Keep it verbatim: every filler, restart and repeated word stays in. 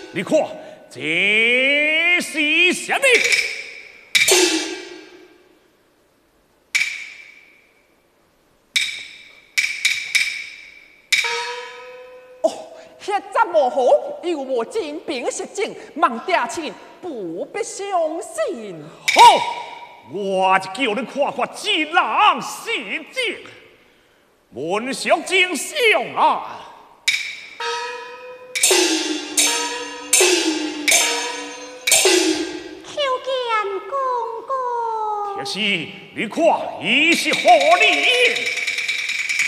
你看这是什么？ 血杂无好，又无精兵实证，望爹亲不必相信。 好，我就叫你看看这人是精，文相精相啊！ 求见公公。 铁西，你看伊是何人？